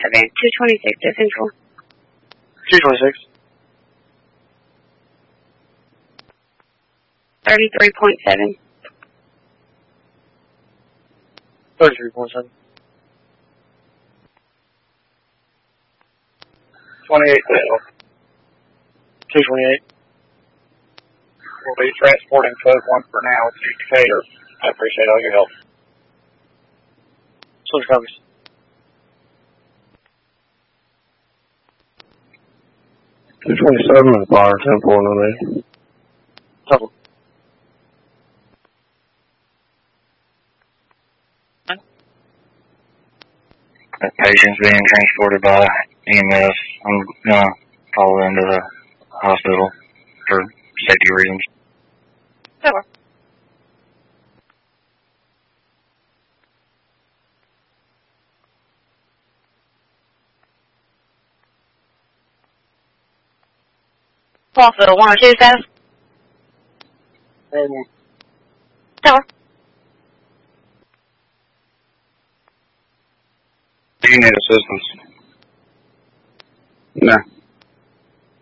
Advance 226 to Central. 226. 33.7. 33.7. 28. 228. We'll be transporting code 1 for now with Decatur. I appreciate all your help. Switch copies. $227 fire 10-4 Total. That patient's being transported by EMS. I'm gonna call into the hospital for safety reasons. Over. Hospital 102 status. Tower. Do you need assistance? No.